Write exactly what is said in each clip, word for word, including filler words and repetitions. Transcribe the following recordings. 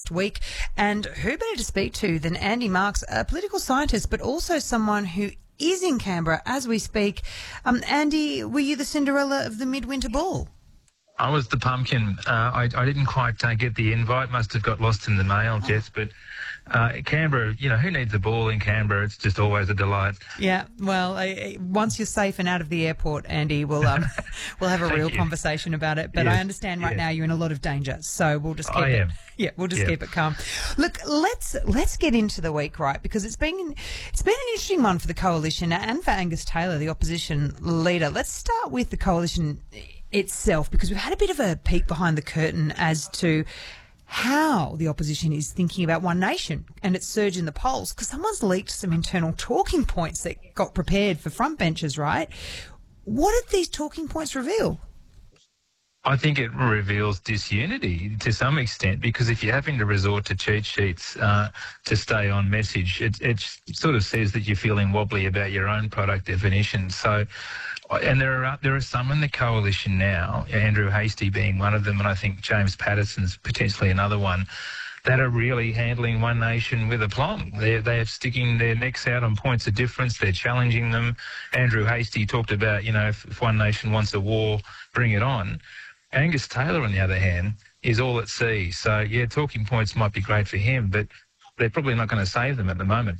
last week. And who better to speak to than Andy Marks, a political scientist, but also someone who is in Canberra as we speak. Um, Andy, were you the Cinderella of the midwinter ball? I was the pumpkin. Uh, I, I didn't quite uh, get the invite. Must have got lost in the mail, oh. Jess. But uh, Canberra, you know, who needs a ball in Canberra? It's just always a delight. Yeah. Well, I, I, once you're safe and out of the airport, Andy, we'll um, we'll have a real you. conversation about it. But yes. I understand right yes. now you're in a lot of danger, so we'll just keep I it. am. Yeah, we'll just yeah. keep it calm. Look, let's let's get into the week, right? Because it's been it's been an interesting one for the coalition and for Angus Taylor, the opposition leader. Let's start with the coalition itself, because we've had a bit of a peek behind the curtain as to how the opposition is thinking about One Nation and its surge in the polls, because someone's leaked some internal talking points that got prepared for front benches, right? What did these talking points reveal? I think it reveals disunity to some extent, because if you're having to resort to cheat sheets uh, to stay on message, it, it sort of says that you're feeling wobbly about your own product definition. So, and there are there are some in the coalition now, Andrew Hastie being one of them, and I think James Patterson's potentially another one, that are really handling One Nation with aplomb. They're, they're sticking their necks out on points of difference. They're challenging them. Andrew Hastie talked about, you know, if, if One Nation wants a war, bring it on. Angus Taylor, on the other hand, is all at sea. So, yeah, talking points might be great for him, but they're probably not going to save them at the moment.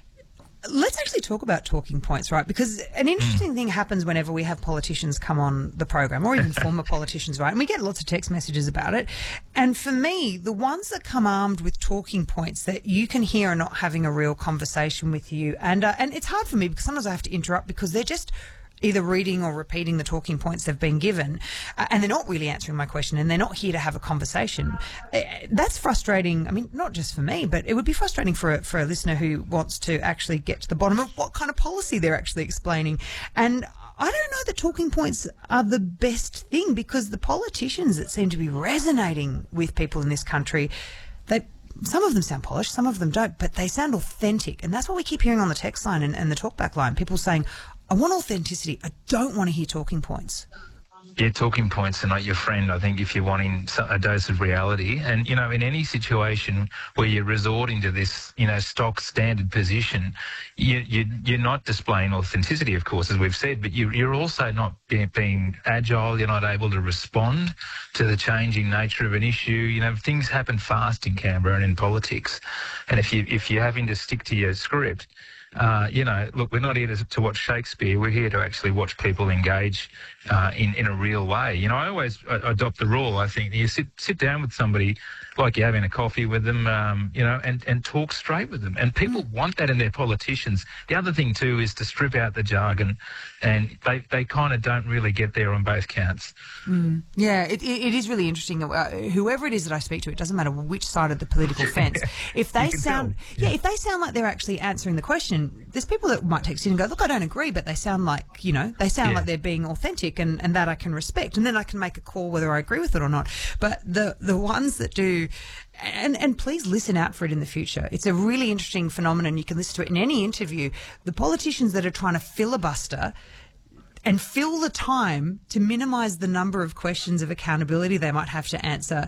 Let's actually talk about talking points, right? Because an interesting mm. thing happens whenever we have politicians come on the program, or even former politicians, right? And we get lots of text messages about it. And for me, the ones that come armed with talking points that you can hear are not having a real conversation with you. And, uh, and it's hard for me because sometimes I have to interrupt because they're just either reading or repeating the talking points they've been given, uh, and they're not really answering my question, and they're not here to have a conversation. Uh, that's frustrating. I mean, not just for me, but it would be frustrating for a, for a listener who wants to actually get to the bottom of what kind of policy they're actually explaining. And I don't know that talking points are the best thing, because the politicians that seem to be resonating with people in this country, they some of them sound polished, some of them don't, but they sound authentic. And that's what we keep hearing on the text line and, and the talkback line. People saying, I want authenticity. I don't want to hear talking points. Yeah, talking points are not your friend, I think, if you're wanting a dose of reality. And, you know, in any situation where you're resorting to this, you know, stock standard position, you, you, you're not displaying authenticity, of course, as we've said, but you, you're also not being, being agile. You're not able to respond to the changing nature of an issue. You know, things happen fast in Canberra and in politics. And if, you, if you're having to stick to your script, Uh, you know, look, we're not here to, to watch Shakespeare. We're here to actually watch people engage uh, in, in a real way. You know, I always uh, adopt the rule. I think you sit sit down with somebody like you're having a coffee with them, um, you know, and, and talk straight with them. And people want that in their politicians. The other thing, too, is to strip out the jargon, and they, they kind of don't really get there on both counts. Mm. Yeah, it, it is really interesting. Uh, whoever it is that I speak to, it doesn't matter which side of the political fence. If they sound, yeah, yeah, if they sound like they're actually answering the question, there's people that might text in and go, look, I don't agree, but they sound like, you know, they sound yeah. like they're being authentic, and, and that I can respect. And then I can make a call whether I agree with it or not. But the, the ones that do, and, and please listen out for it in the future. It's a really interesting phenomenon. You can listen to it in any interview. The politicians that are trying to filibuster and fill the time to minimise the number of questions of accountability they might have to answer,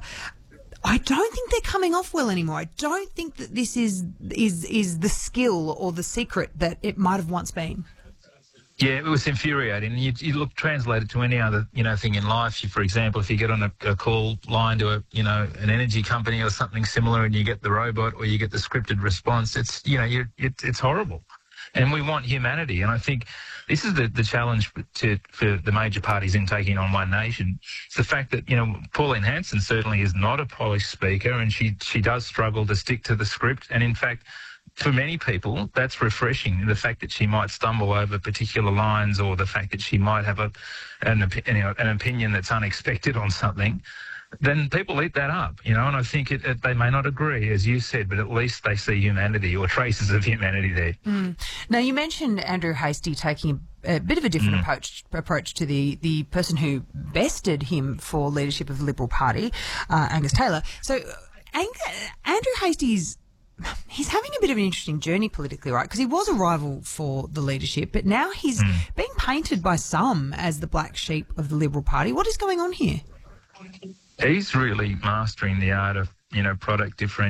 I don't think they're coming off well anymore. I don't think that this is is is the skill or the secret that it might have once been. Yeah, it was infuriating. You, you look, translate it to any other, you know, thing in life. You, for example, if you get on a, a call line to a, you know, an energy company or something similar, and you get the robot or you get the scripted response, it's, you know, you, it, it's horrible. And we want humanity. And I think this is the, the challenge to, for the major parties in taking on One Nation. It's the fact that, you know, Pauline Hanson certainly is not a polished speaker, and she, she does struggle to stick to the script. And in fact, for many people, that's refreshing, the fact that she might stumble over particular lines, or the fact that she might have a, an, you know, an opinion that's unexpected on something. Then people eat that up, you know, and I think it, it, they may not agree, as you said, but at least they see humanity or traces of humanity there. Mm. Now, you mentioned Andrew Hastie taking a bit of a different mm. approach approach to the, the person who bested him for leadership of the Liberal Party, uh, Angus Taylor. So Ang- Andrew Hastie's he's having a bit of an interesting journey politically, right? Because he was a rival for the leadership, but now he's mm. being painted by some as the black sheep of the Liberal Party. What is going on here? He's really mastering the art of, you know, product differentiation.